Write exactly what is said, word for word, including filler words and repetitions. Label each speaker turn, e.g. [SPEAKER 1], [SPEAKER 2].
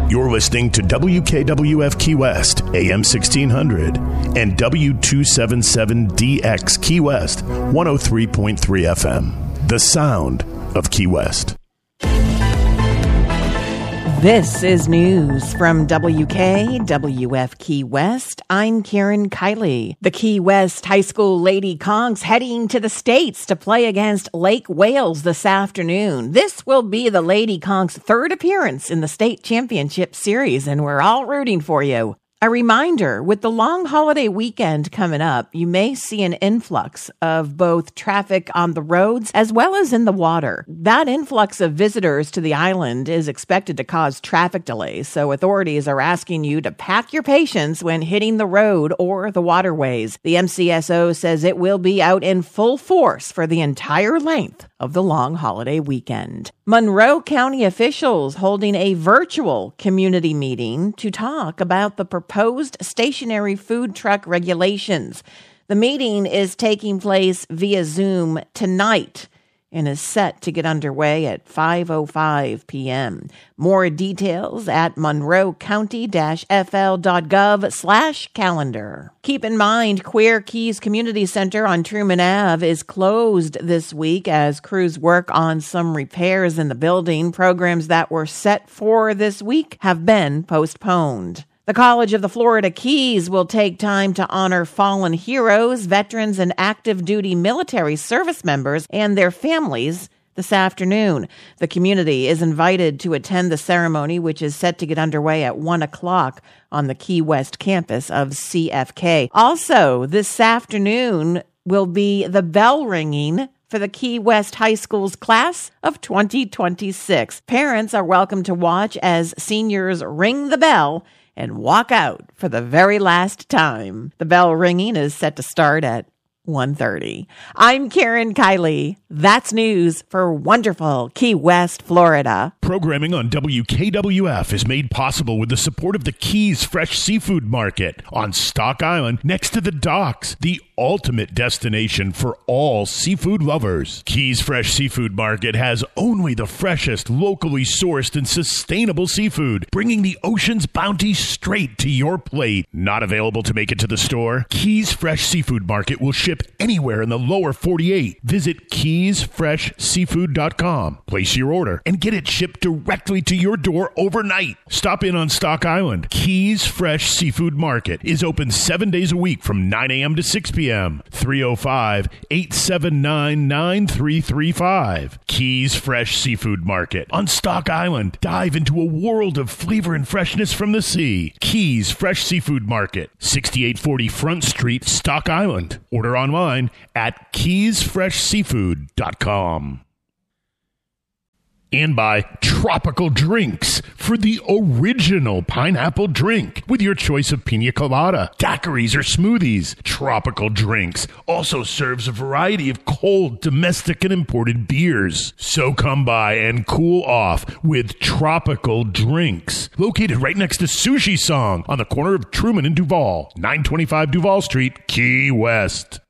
[SPEAKER 1] You're listening to W K W F Key West, A M sixteen hundred, and W two seventy-seven D X Key West, one oh three point three F M. The sound of Key West.
[SPEAKER 2] This is news from W K W F Key West. I'm Karen Kiley. The Key West High School Lady Conks heading to the States to play against Lake Wales this afternoon. This will be the Lady Conks' third appearance in the state championship series, and we're all rooting for you. A reminder, with the long holiday weekend coming up, you may see an influx of both traffic on the roads as well as in the water. That influx of visitors to the island is expected to cause traffic delays, so authorities are asking you to pack your patience when hitting the road or the waterways. The M C S O says it will be out in full force for the entire length of the long holiday weekend. Monroe County officials holding a virtual community meeting to talk about the proposed stationary food truck regulations. The meeting is taking place via Zoom tonight and is set to get underway at five oh five p.m. More details at monroecounty-fl.gov slash calendar. Keep in mind, Queer Keys Community Center on Truman Avenue is closed this week as crews work on some repairs in the building. Programs that were set for this week have been postponed. The College of the Florida Keys will take time to honor fallen heroes, veterans, and active duty military service members and their families this afternoon. The community is invited to attend the ceremony, which is set to get underway at one o'clock on the Key West campus of C F K. Also, this afternoon will be the bell ringing for the Key West High School's class of twenty twenty-six. Parents are welcome to watch as seniors ring the bell and walk out for the very last time. The bell ringing is set to start at one thirty. I'm Karen Kiley. That's news for wonderful Key West, Florida.
[SPEAKER 1] Programming on W K W F is made possible with the support of the Keys Fresh Seafood Market on Stock Island next to the docks, the ultimate destination for all seafood lovers. Keys Fresh Seafood Market has only the freshest, locally sourced and sustainable seafood, bringing the ocean's bounty straight to your plate. Not available to make it to the store? Keys Fresh Seafood Market will ship anywhere in the lower forty-eight. Visit keys fresh seafood dot com. Place your order and get it shipped directly to your door overnight. Stop in on Stock Island. Keys Fresh Seafood Market is open seven days a week from nine a.m. to six p.m. three oh five, eight seven nine, nine three three five. Keys Fresh Seafood Market on Stock Island. Dive into a world of flavor and freshness from the sea. Keys Fresh Seafood Market, sixty-eight forty Front Street, Stock Island. Order online at keys fresh seafood dot com. And by Tropical Drinks for the original pineapple drink with your choice of pina colada, daiquiris, or smoothies. Tropical Drinks also serves a variety of cold, domestic, and imported beers. So come by and cool off with Tropical Drinks. Located right next to Sushi Song on the corner of Truman and Duval, nine twenty-five Duval Street, Key West.